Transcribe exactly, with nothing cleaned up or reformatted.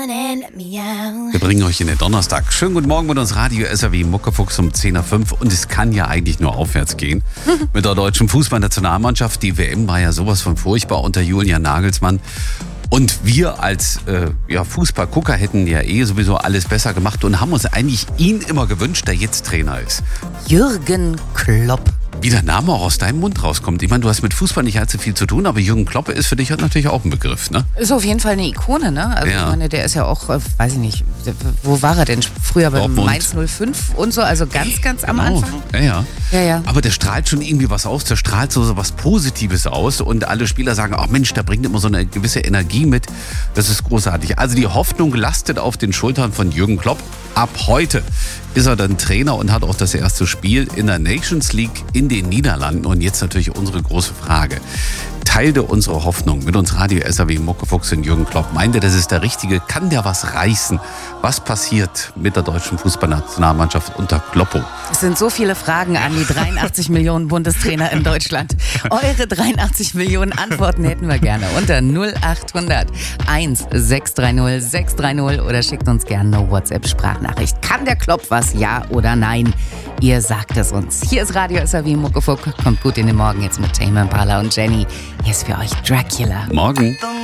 Wir bringen euch in den Donnerstag. Schönen guten Morgen mit uns Radio S R W Muckefuchs um zehn Uhr fünf. Und es kann ja eigentlich nur aufwärts gehen. Mit der deutschen Fußballnationalmannschaft. Die W M war ja sowas von furchtbar unter Julian Nagelsmann. Und wir als äh, ja, Fußballgucker hätten ja eh sowieso alles besser gemacht und haben uns eigentlich ihn immer gewünscht, der jetzt Trainer ist. Jürgen Klopp. Wie der Name auch aus deinem Mund rauskommt. Ich meine, du hast mit Fußball nicht allzu viel zu tun, aber Jürgen Klopp ist für dich halt natürlich auch ein Begriff, ne? Ist auf jeden Fall eine Ikone, ne? Also Ja. ich meine, der ist ja auch, äh, weiß ich nicht, wo war er denn? Früher bei Dortmund. Mainz null fünf und so, also ganz, ganz am Genau. Anfang. Ja, ja. Ja, ja. Aber der strahlt schon irgendwie was aus, der strahlt so, so was Positives aus und alle Spieler sagen, ach Mensch, der bringt immer so eine gewisse Energie mit. Das ist großartig. Also die Hoffnung lastet auf den Schultern von Jürgen Klopp. Ab heute ist er dann Trainer und hat auch das erste Spiel in der Nations League in den Niederlanden. Und jetzt natürlich unsere große Frage. Teilte unsere Hoffnung mit uns Radio S R W Muckefuchs und Jürgen Klopp. Meint er, das ist der Richtige? Kann der was reißen? Was passiert mit der deutschen Fußballnationalmannschaft unter Kloppo? Es sind so viele Fragen an die dreiundachtzig Millionen Bundestrainer in Deutschland. Eure dreiundachtzig Millionen Antworten hätten wir gerne unter null acht hundert eins sechs drei null sechs drei null oder schickt uns gerne eine WhatsApp-Sprachnachricht. Kann der Klopp was, ja oder nein? Ihr sagt es uns. Hier ist Radio S R W Muckefuck. Kommt gut in den Morgen jetzt mit Tame Impala und Jenny. Hier ist für euch Dracula. Morgen.